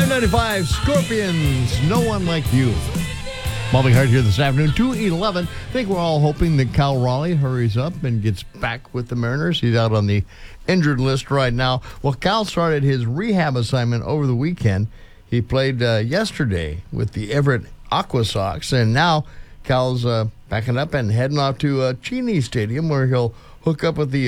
995 Scorpions, No One Like You. Bobby Hart here this afternoon, 2:11. I think we're all hoping that Cal Raleigh hurries up and gets back with the Mariners. He's out on the injured list right now. Well, Cal started his rehab assignment over the weekend. He played yesterday with the Everett Aqua Sox, and now Cal's backing up and heading off to Cheney Stadium, where he'll hook up with the